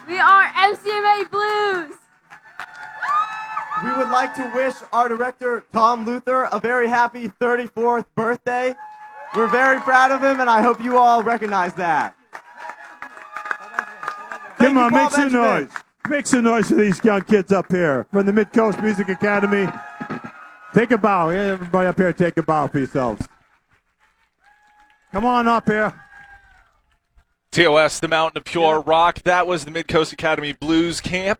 We are MCMA Blues. We would like to wish our director, Tom Luther, a very happy 34th birthday. We're very proud of him, and I hope you all recognize that. Come on, make some noise. Make some noise for these young kids up here from the Mid-Coast Music Academy. Take a bow. Yeah, everybody up here, take a bow for yourselves. Come on up here. TOS, the Mountain of Pure Rock. That was the Mid-Coast Academy Blues Camp.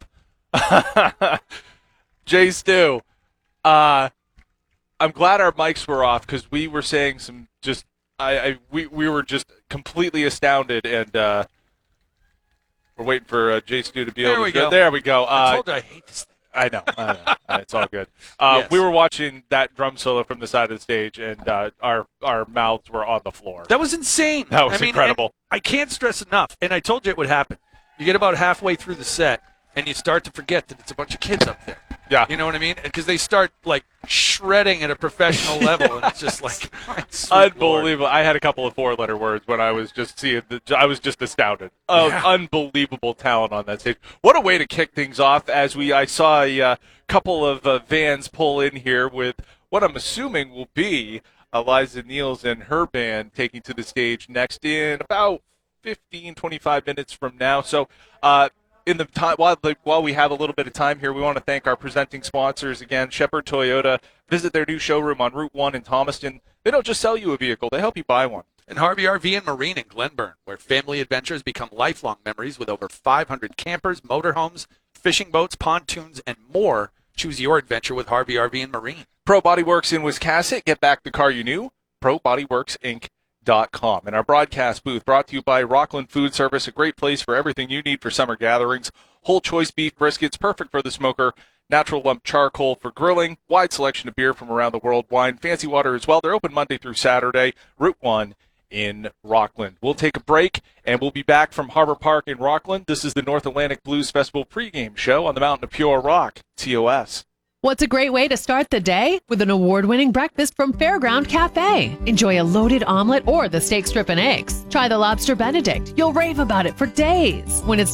Jay Stu, I'm glad our mics were off because we were saying some just we were just completely astounded, and we're waiting for Jay Stu to be able to go. There we go. I told you I hate this thing. I know. It's all good. Yes. We were watching that drum solo from the side of the stage, and our mouths were on the floor. That was insane. That was incredible. I can't stress enough, and I told you it would happen. You get about halfway through the set, and you start to forget that it's a bunch of kids up there. Yeah. You know what I mean? Because they start, like, shredding at a professional level, and it's just like, unbelievable. Lord. I had a couple of four-letter words when I was just seeing I was just astounded. Unbelievable talent on that stage. What a way to kick things off as I saw a couple of vans pull in here with what I'm assuming will be Eliza Niels and her band taking to the stage next in about 15, 25 minutes from now. So, in the time while we have a little bit of time here, we want to thank our presenting sponsors again. Shepherd Toyota. Visit their new showroom on Route 1 in Thomaston. They don't just sell you a vehicle; they help you buy one. And Harvey RV and Marine in Glenburn, where family adventures become lifelong memories with over 500 campers, motorhomes, fishing boats, pontoons, and more. Choose your adventure with Harvey RV and Marine. Pro Body Works in Wiscasset. Get back the car you knew. ProBodyWorksInc.com. And our broadcast booth brought to you by Rockland Food Service, a great place for everything you need for summer gatherings. Whole choice beef briskets, perfect for the smoker. Natural lump charcoal for grilling. Wide selection of beer from around the world. Wine, fancy water as well. They're open Monday through Saturday. Route 1 in Rockland. We'll take a break, and we'll be back from Harbor Park in Rockland. This is the North Atlantic Blues Festival pregame show on the Mountain of Pure Rock, TOS. What's a great way to start the day? With an award-winning breakfast from Fairground Cafe. Enjoy a loaded omelet or the steak strip and eggs. Try the lobster Benedict. You'll rave about it for days. When it's